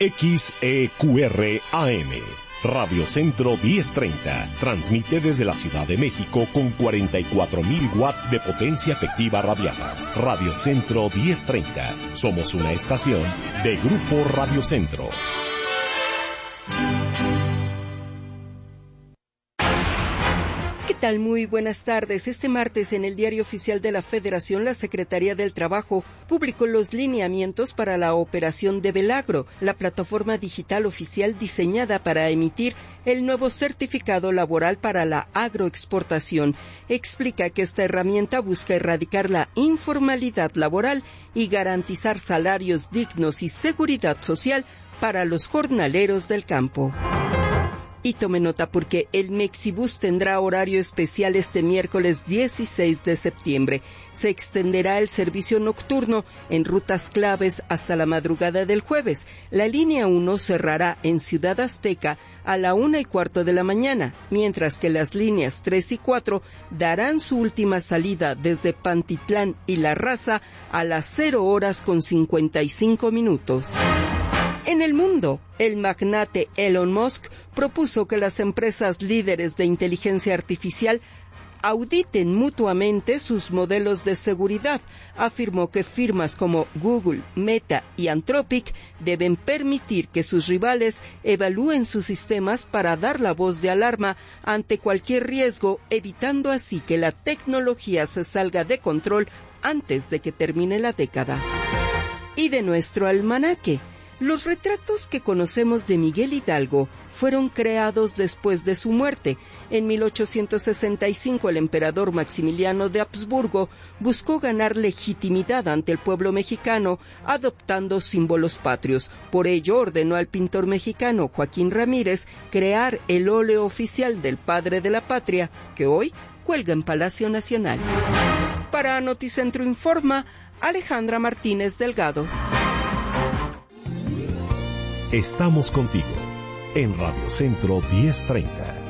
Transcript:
XEQR AM, Radio Centro 1030, transmite desde la Ciudad de México con 44.000 watts de potencia efectiva radiada. Radio Centro 1030, somos una estación de Grupo Radio Centro. ¿Qué tal? Muy buenas tardes. Este martes en el Diario Oficial de la Federación, la Secretaría del Trabajo publicó los lineamientos para la operación de Belagro, la plataforma digital oficial diseñada para emitir el nuevo certificado laboral para la agroexportación. Explica que esta herramienta busca erradicar la informalidad laboral y garantizar salarios dignos y seguridad social para los jornaleros del campo. Y tome nota porque el Mexibus tendrá horario especial este miércoles 16 de septiembre. Se extenderá el servicio nocturno en rutas claves hasta la madrugada del jueves. La línea 1 cerrará en Ciudad Azteca a la 1:15 de la mañana, mientras que las líneas 3 y 4 darán su última salida desde Pantitlán y La Raza a las 0:55. En el mundo, el magnate Elon Musk propuso que las empresas líderes de inteligencia artificial auditen mutuamente sus modelos de seguridad. Afirmó que firmas como Google, Meta y Anthropic deben permitir que sus rivales evalúen sus sistemas para dar la voz de alarma ante cualquier riesgo, evitando así que la tecnología se salga de control antes de que termine la década. Y de nuestro almanaque. Los retratos que conocemos de Miguel Hidalgo fueron creados después de su muerte. En 1865, el emperador Maximiliano de Habsburgo buscó ganar legitimidad ante el pueblo mexicano adoptando símbolos patrios. Por ello, ordenó al pintor mexicano Joaquín Ramírez crear el óleo oficial del padre de la patria, que hoy cuelga en Palacio Nacional. Para Noticentro Informa, Alejandra Martínez Delgado. Estamos contigo en Radio Centro 1030.